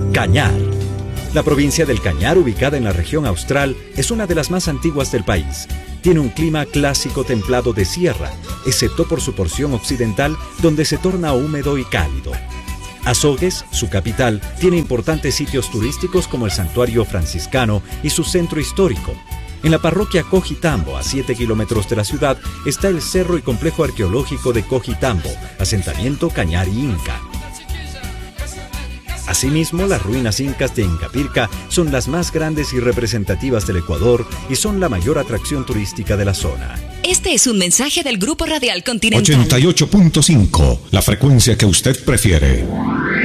Cañar. La provincia del Cañar, ubicada en la región austral, es una de las más antiguas del país. Tiene un clima clásico templado de sierra, excepto por su porción occidental, donde se torna húmedo y cálido. Azogues, su capital, tiene importantes sitios turísticos como el Santuario Franciscano y su centro histórico. En la parroquia Cojitambo, a 7 kilómetros de la ciudad, está el cerro y complejo arqueológico de Cojitambo, asentamiento cañari inca. Asimismo, las ruinas incas de Incapirca son las más grandes y representativas del Ecuador y son la mayor atracción turística de la zona. Este es un mensaje del Grupo Radial Continental. 88.5, la frecuencia que usted prefiere.